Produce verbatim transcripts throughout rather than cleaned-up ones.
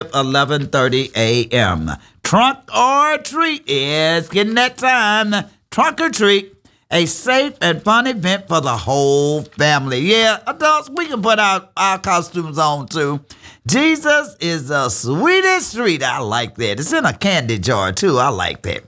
with eleven thirty a.m. Trunk or treat is getting that time. Trunk or treat, a safe and fun event for the whole family. Yeah, adults, we can put our, our costumes on too. Jesus is the sweetest treat. I like that. It's in a candy jar too. I like that.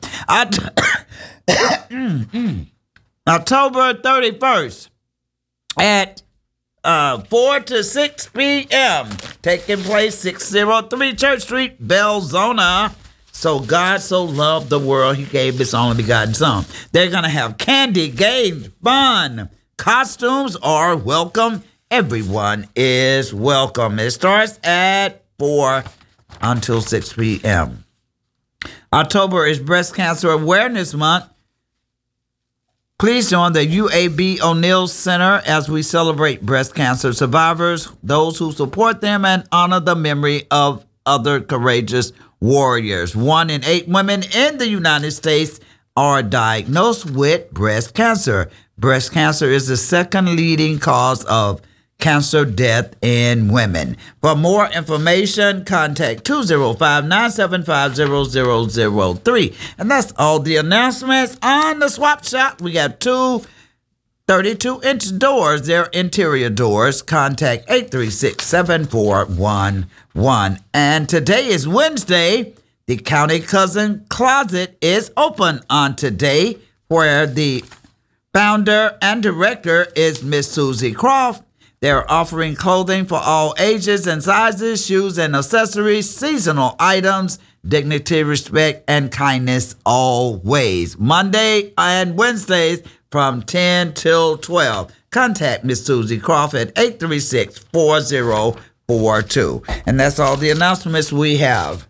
I October thirty-first at uh, four to six p.m. taking place six oh three Church Street, Belzona. So God so loved the world, he gave his only begotten son. They're going to have candy, games, fun. Costumes are welcome. Everyone is welcome. It starts at four until six p.m. October is Breast Cancer Awareness Month. Please join the U A B O'Neill Center as we celebrate breast cancer survivors, those who support them, and honor the memory of other courageous warriors. One in eight women in the United States are diagnosed with breast cancer. Breast cancer is the second leading cause of cancer death in women. For more information, contact two oh five, nine seven five, zero zero zero three. And that's all the announcements on the Swap Shop. We got two thirty-two inch doors. They're interior doors. Contact eight three six, seven four one one. And today is Wednesday. The County Cousin Closet is open on today, where the founder and director is Miss Susie Croft. They're offering clothing for all ages and sizes, shoes and accessories, seasonal items, dignity, respect, and kindness always. Monday and Wednesdays from ten till twelve. Contact Miss Susie Croft at eight three six, four zero four two. And that's all the announcements we have.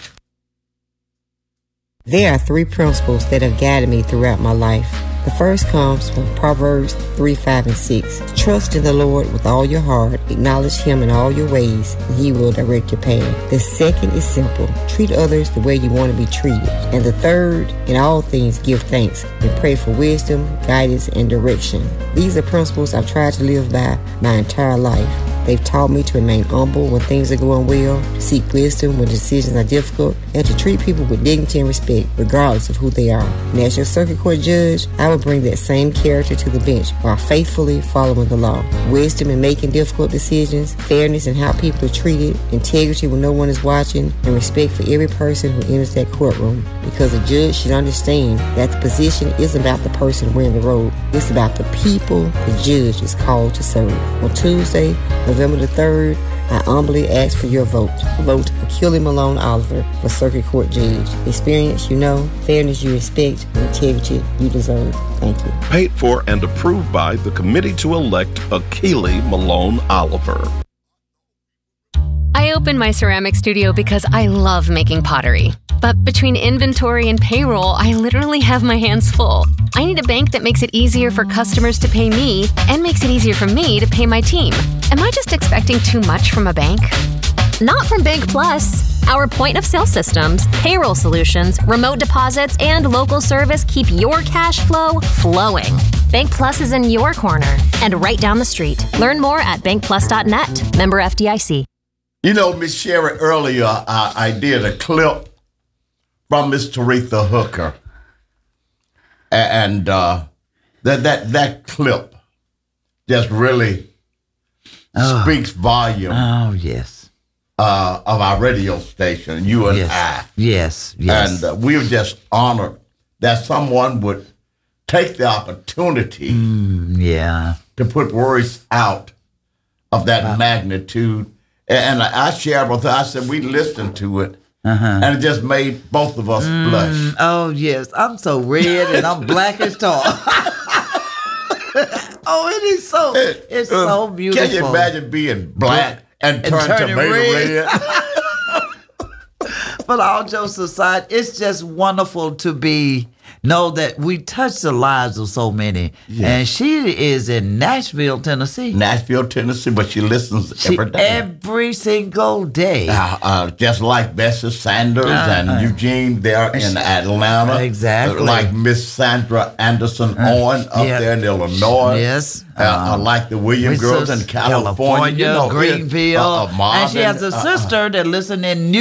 There are three principles that have guided me throughout my life. The first comes from Proverbs three, five, and six. Trust in the Lord with all your heart. Acknowledge him in all your ways, and he will direct your path. The second is simple. Treat others the way you want to be treated. And the third, in all things, give thanks and pray for wisdom, guidance, and direction. These are principles I've tried to live by my entire life. They've taught me to remain humble when things are going well, to seek wisdom when decisions are difficult, and to treat people with dignity and respect, regardless of who they are. And as your circuit court judge, I will bring that same character to the bench while faithfully following the law. Wisdom in making difficult decisions, fairness in how people are treated, integrity when no one is watching, and respect for every person who enters that courtroom. Because a judge should understand that the position isn't about the person wearing the robe. It's about the people the judge is called to serve. On Tuesday, November the third, I humbly ask for your vote. Vote for Kelly Malone Oliver for Circuit Court Judge. Experience you know, fairness you respect, and integrity you deserve. Thank you. Paid for and approved by the committee to elect Keely Malone Oliver. I opened my ceramic studio because I love making pottery. But between inventory and payroll, I literally have my hands full. I need a bank that makes it easier for customers to pay me and makes it easier for me to pay my team. Am I just expecting too much from a bank? Not from Bank Plus. Our point-of-sale systems, payroll solutions, remote deposits, and local service keep your cash flow flowing. Bank Plus is in your corner and right down the street. Learn more at bank plus dot net. Member F D I C. You know, Miss Sherry, earlier uh, I did a clip from Miss Taretha Hooker. And uh, that, that, that clip just really oh. speaks volume. Oh, yes. Uh, of our radio station, you and yes. I. Yes, yes. And uh, we were just honored that someone would take the opportunity mm, yeah. to put words out of that wow. magnitude. And I shared with her, I said, we listened to it. Uh-huh. And it just made both of us mm, blush. Oh, yes. I'm so red and I'm black as tar. Oh, it is so, it's uh, so beautiful. Can you imagine being black and, and turn tomato red? red? But all jokes aside, it's just wonderful to be, know that we touch the lives of so many. Yes. And she is in Nashville, Tennessee. Nashville, Tennessee, but she listens she, every day. Every single day. Uh, uh, just like Bessie Sanders uh, and uh, Eugene there in Atlanta. Exactly. Uh, like Miss Sandra Anderson uh, Owen up yeah. there in Illinois. Yes. Uh, uh, um, like the Williams girls in California. California, you know, Greenville. Uh, uh, Marvin, and she has a sister uh, that listens in New